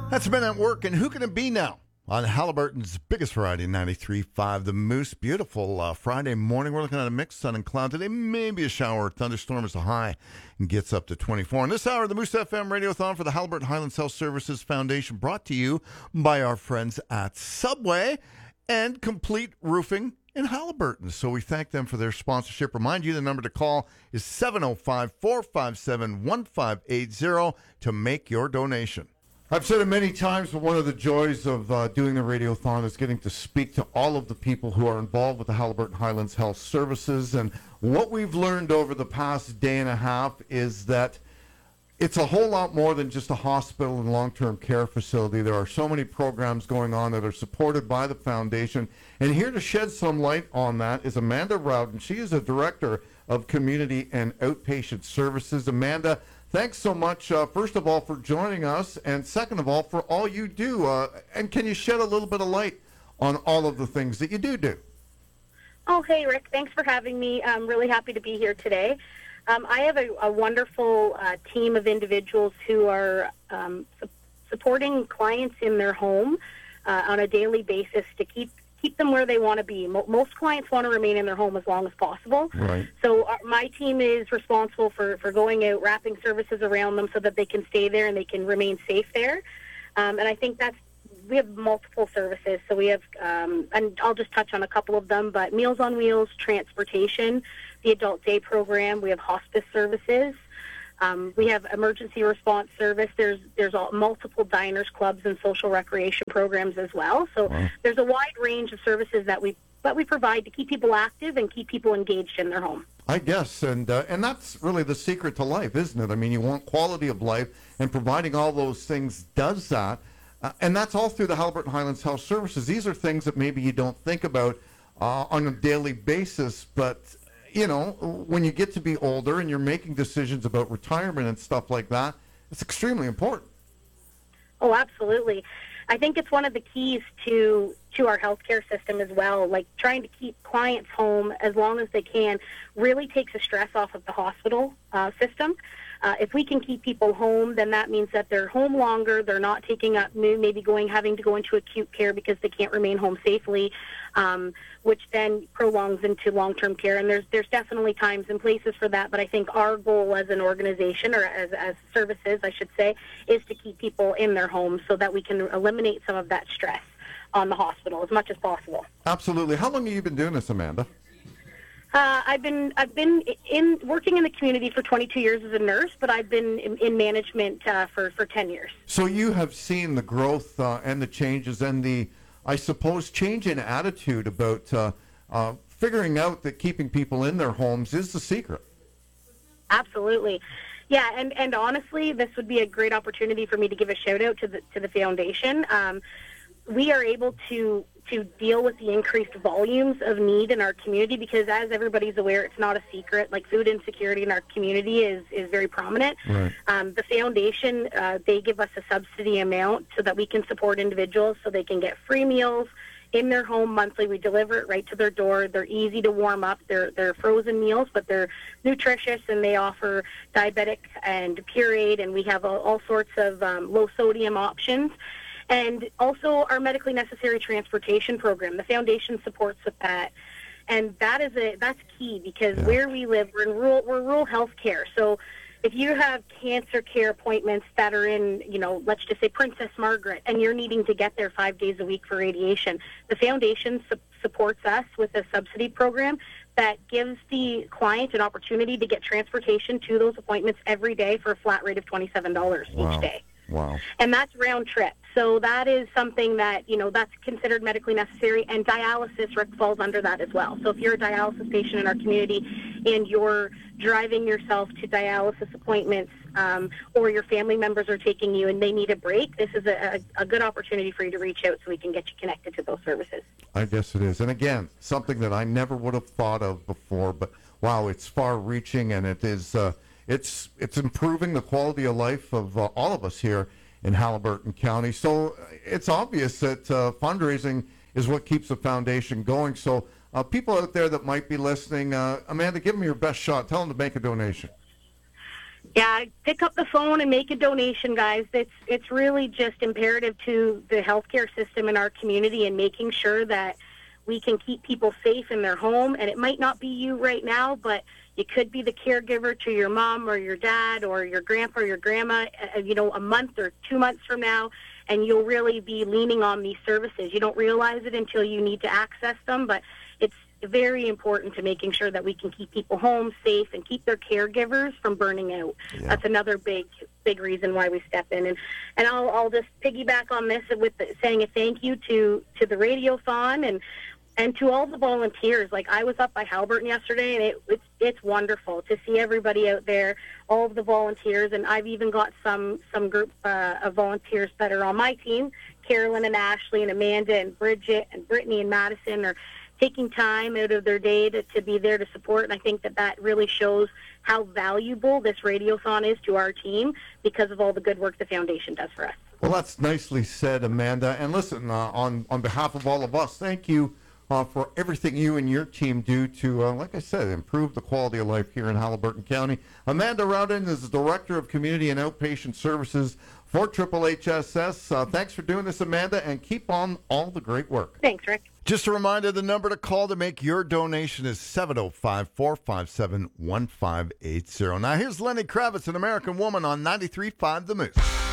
That's Men at Work, and who can it be now? On Halliburton's biggest variety, 93.5 The Moose. Beautiful Friday morning. We're looking at a mixed sun and cloud today. Maybe a shower or thunderstorm as a high and gets up to 24. And this hour, the Moose FM Radiothon for the Halliburton Highlands Health Services Foundation, brought to you by our friends at Subway and Complete Roofing in Halliburton. So we thank them for their sponsorship. Remind you the number to call is 705-457-1580 to make your donation. I've said it many times, but one of the joys of doing the Radiothon is getting to speak to all of the people who are involved with the Halliburton Highlands Health Services. And what we've learned over the past day and a half is that it's a whole lot more than just a hospital and long-term care facility. There are so many programs going on that are supported by the foundation. And here to shed some light on that is Amanda Rowden. She is a director of community and outpatient services. Amanda, thanks so much, first of all, for joining us, and second of all, for all you do. And can you shed a little bit of light on all of the things that you do? Oh, hey, Rick. Thanks for having me. I'm really happy to be here today. I have a wonderful team of individuals who are supporting clients in their home on a daily basis to keep them where they want to be. Most clients want to remain in their home as long as possible. Right. So my team is responsible for going out, wrapping services around them so that they can stay there and they can remain safe there. And I think we have multiple services. So we have, and I'll just touch on a couple of them, but Meals on Wheels, transportation, the adult day program, we have hospice services. We have emergency response service. There's multiple diners, clubs, and social recreation programs as well. So There's a wide range of services that we provide to keep people active and keep people engaged in their home. I guess, and that's really the secret to life, isn't it? I mean, you want quality of life, and providing all those things does that. And that's all through the Halliburton Highlands Health Services. These are things that maybe you don't think about on a daily basis, but you know, when you get to be older and you're making decisions about retirement and stuff like that, it's extremely important. Oh, absolutely. I think it's one of the keys to our healthcare system as well. Like, trying to keep clients home as long as they can really takes the stress off of the hospital system. If we can keep people home, then that means that they're home longer. They're not taking up maybe having to go into acute care because they can't remain home safely, which then prolongs into long-term care. And there's definitely times and places for that. But I think our goal as an organization, or as services, I should say, is to keep people in their homes so that we can eliminate some of that stress on the hospital as much as possible. Absolutely. How long have you been doing this, Amanda? I've been working in the community for 22 years as a nurse, but I've been in management for 10 years. So you have seen the growth and the changes and the, I suppose, change in attitude about figuring out that keeping people in their homes is the secret. Absolutely. Yeah, and honestly, this would be a great opportunity for me to give a shout out to the foundation. We are able to deal with the increased volumes of need in our community because, as everybody's aware, it's not a secret. Like, food insecurity in our community is very prominent. Right. The foundation, they give us a subsidy amount so that we can support individuals so they can get free meals in their home monthly. We deliver it right to their door. They're easy to warm up. They're frozen meals, but they're nutritious, and they offer diabetic and pureed, and we have all sorts of low-sodium options. And also our medically necessary transportation program. The foundation supports with that. And that's key because where we live, we're rural health care. So if you have cancer care appointments that are in, let's just say Princess Margaret, and you're needing to get there 5 days a week for radiation, the foundation supports us with a subsidy program that gives the client an opportunity to get transportation to those appointments every day for a flat rate of $27 each day. Wow. And that's round trip. So that is something that, that's considered medically necessary, and dialysis, Rick, falls under that as well. So if you're a dialysis patient in our community and you're driving yourself to dialysis appointments, or your family members are taking you and they need a break, this is a good opportunity for you to reach out so we can get you connected to those services. I guess it is. And again, something that I never would have thought of before, but wow, it's far-reaching, and it is it's improving the quality of life of all of us here in Halliburton County. So it's obvious that fundraising is what keeps the foundation going. So people out there that might be listening, Amanda, give them your best shot. Tell them to make a donation. Yeah, pick up the phone and make a donation, guys. It's really just imperative to the healthcare system in our community and making sure that we can keep people safe in their home. And it might not be you right now, but you could be the caregiver to your mom or your dad or your grandpa or your grandma, a month or 2 months from now, and you'll really be leaning on these services. You don't realize it until you need to access them, but it's very important to making sure that we can keep people home safe and keep their caregivers from burning out. Yeah. That's another big reason why we step in. And I'll just piggyback on this with saying a thank you to the Radiothon and to all the volunteers. Like, I was up by Haliburton yesterday, and it's wonderful to see everybody out there, all of the volunteers, and I've even got some group of volunteers that are on my team. Carolyn and Ashley and Amanda and Bridget and Brittany and Madison are taking time out of their day to be there to support, and I think that really shows how valuable this Radiothon is to our team because of all the good work the foundation does for us. Well, that's nicely said, Amanda. And listen, on behalf of all of us, thank you for everything you and your team do to, like I said, improve the quality of life here in Haliburton County. Amanda Rowden is the Director of Community and Outpatient Services for Triple HSS. Thanks for doing this, Amanda, and keep on all the great work. Thanks, Rick. Just a reminder, the number to call to make your donation is 705-457-1580. Now here's Lenny Kravitz, An American Woman, on 93.5 The Moose.